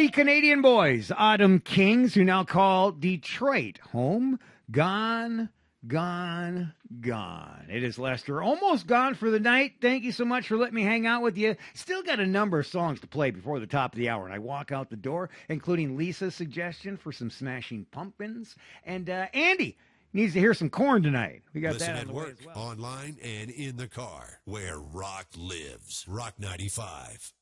mighty Canadian boys, Autumn Kings, who now call Detroit home. Gone, gone, gone. It is Lester, almost gone for the night. Thank you so much for letting me hang out with you. Still got a number of songs to play before the top of the hour, and I walk out the door, including Lisa's suggestion for some Smashing Pumpkins. And Andy needs to hear some Korn tonight. We got Listen that on at the way work, as well. online, and in the car, where rock lives. Rock 95.